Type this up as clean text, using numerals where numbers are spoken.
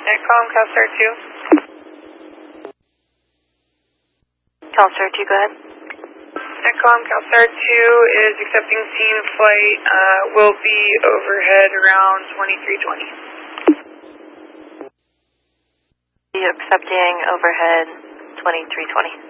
Netcom, CalStar 2. CalStar 2, go ahead. Netcom, CalStar 2 is accepting scene flight, will be overhead around 2320. Accepting overhead 2320.